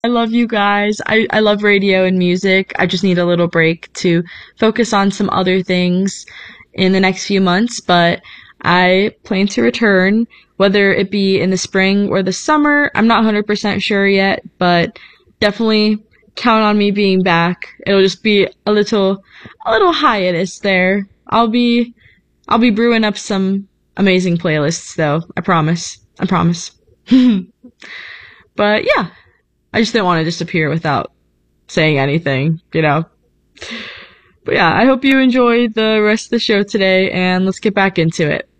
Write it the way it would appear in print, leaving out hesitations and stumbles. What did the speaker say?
I love you guys. I love radio and music. I just need a little break to focus on some other things in the next few months, but I plan to return, whether it be in the spring or the summer. I'm not 100% sure yet, but definitely count on me being back. It'll just be a little hiatus there. I'll be brewing up some amazing playlists though. I promise. I promise. But yeah, I just didn't want to disappear without saying anything. But yeah, I hope you enjoyed the rest of the show today, and let's get back into it.